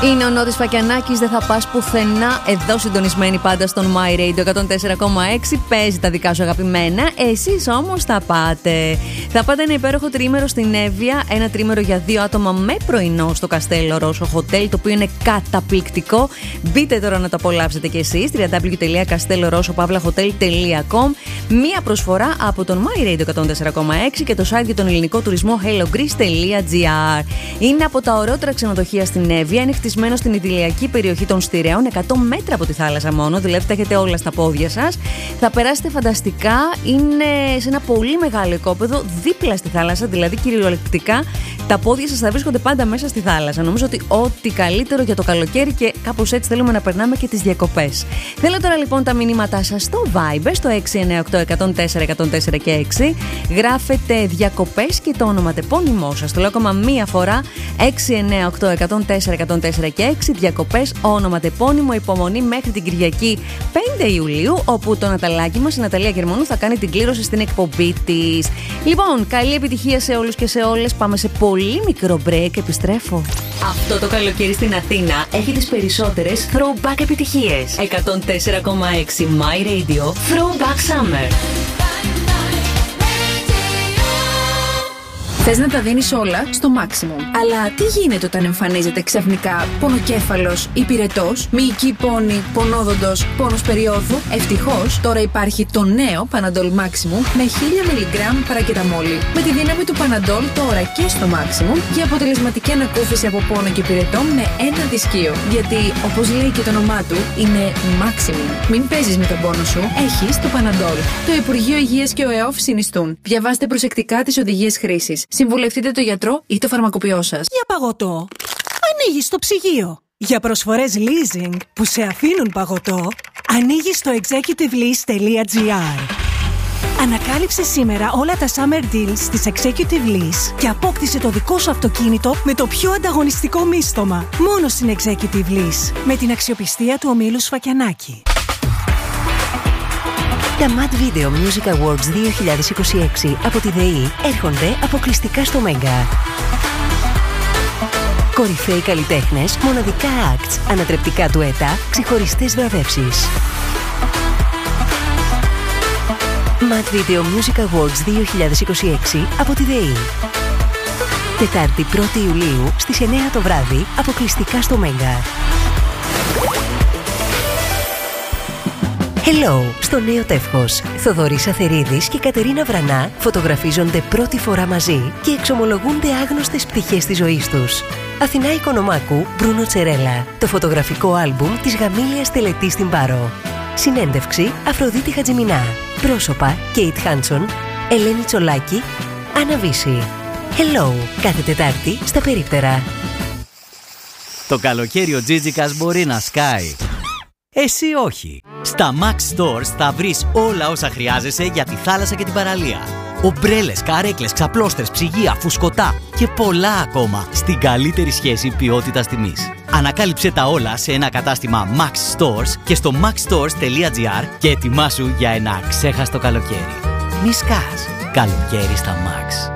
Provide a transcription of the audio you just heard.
Είναι ο Νότης Φακιανάκης, δεν θα πας πουθενά. Εδώ συντονισμένοι πάντα στον My Radio 104,6. Παίζει τα δικά σου αγαπημένα. Εσείς όμως θα πάτε. Θα πάτε ένα υπέροχο τρίμερο στην Εύβοια. Ένα τρίμερο για 2 άτομα με πρωινό στο Καστέλο Ρώσο Hotel, το οποίο είναι καταπληκτικό. Μπείτε τώρα να το απολαύσετε κι εσείς. www.castellorosopavlahotel.com. Μία προσφορά από τον My Radio 104,6 και το site για τον ελληνικό τουρισμό hellogreece.gr. Είναι από τα ωραιότερα ξενοδοχεία στην Εύβοια. Είναι χτισμένο στην ιδηλιακή περιοχή των Στηρέων, 100 μέτρα από τη θάλασσα μόνο, δηλαδή τα έχετε όλα στα πόδια σας. Θα περάσετε φανταστικά, είναι σε ένα πολύ μεγάλο οικόπεδο, δίπλα στη θάλασσα, δηλαδή κυριολεκτικά τα πόδια σας θα βρίσκονται πάντα μέσα στη θάλασσα. Νομίζω ότι ό,τι καλύτερο για το καλοκαίρι και κάπως έτσι θέλουμε να περνάμε και τις διακοπές. Θέλω τώρα λοιπόν τα μηνύματά σας στο Viber, στο 698-104-104 και 6. Γράφετε διακοπές και το όνομα τεπώνυμό σας. Το λέω ακόμα μία φορά, 698-104-104 και 6. Διακοπές, όνομα τεπώνυμο, υπομονή μέχρι την Κυριακή 5 Ιουλίου, όπου το Ναταλάκι μας, η Ναταλία Γερμανού, θα κάνει την κλήρωση στην εκπομπή της. Λοιπόν, καλή επιτυχία σε όλους και σε όλες. Πάμε σε πολύ μικρό break. Επιστρέφω. Αυτό το καλοκαίρι στην Αθήνα έχει τις περισσότερες throwback επιτυχίες. 104,6 My Radio Throwback Summer. Θες να τα δίνεις όλα στο maximum. Αλλά τι γίνεται όταν εμφανίζεται ξαφνικά πονοκέφαλος ή πυρετός, μυϊκή πόνη, πονόδοντος, πόνος περίοδου? Ευτυχώς τώρα υπάρχει το νέο Panadol Maximum με 1000 mg παρακεταμόλη. Με τη δύναμη του Panadol τώρα και στο maximum για αποτελεσματική ανακούφιση από πόνο και πυρετό με ένα δισκείο. Γιατί, όπως λέει και το όνομά του, είναι maximum. Μην παίζεις με τον πόνο σου, έχεις το Panadol. Το Υπουργείο Υγείας και ο ΕΟΦ συνιστούν. Διαβάστε προσεκτικά τις οδηγίες χρήσης. Συμβουλευτείτε το γιατρό ή το φαρμακοποιό σας. Για παγωτό, ανοίγεις το ψυγείο. Για προσφορές leasing που σε αφήνουν παγωτό, ανοίγεις το executivelease.gr. Ανακάλυψε σήμερα όλα τα summer deals της Executive Lease και απόκτησε το δικό σου αυτοκίνητο με το πιο ανταγωνιστικό μίστομα. Μόνο στην Executive Lease, με την αξιοπιστία του ομίλου Σφακιανάκη. Τα Mad Video Music Awards 2026 από τη ΔΕΗ έρχονται αποκλειστικά στο Μέγκα. Κορυφαίοι καλλιτέχνες, μοναδικά acts, ανατρεπτικά ντουέτα, ξεχωριστές βραβεύσεις. Mad Video Music Awards 2026 από τη ΔΕΗ. Τετάρτη 1η Ιουλίου στις 9 το βράδυ, αποκλειστικά στο Μέγκα. Hello, στο νέο τεύχος. Θοδωρής Αθερίδης και Κατερίνα Βρανά φωτογραφίζονται πρώτη φορά μαζί και εξομολογούνται άγνωστες πτυχές της ζωής τους. Αθηνά Οικονομάκου, Μπρούνο Τσερέλα. Το φωτογραφικό άλμπουμ της γαμήλιας τελετής στην Πάρο. Συνέντευξη Αφροδίτη Χατζημινά. Πρόσωπα Κέιτ Χάντσον, Ελένη Τσολάκη, Άννα Βύση. Hello, κάθε Τετάρτη στα Περίπτερα. Το καλοκαίρι ο Τζίτζικας μπορεί να σκάει. Εσύ όχι. Στα Max Stores θα βρεις όλα όσα χρειάζεσαι για τη θάλασσα και την παραλία. Ομπρέλες, καρέκλες, ξαπλώστρες, ψυγεία, φουσκωτά και πολλά ακόμα στην καλύτερη σχέση ποιότητας τιμής. Ανακάλυψε τα όλα σε ένα κατάστημα Max Stores και στο maxstores.gr και ετοιμάσου για ένα ξέχαστο καλοκαίρι. Μη σκάς. Καλοκαίρι στα Max.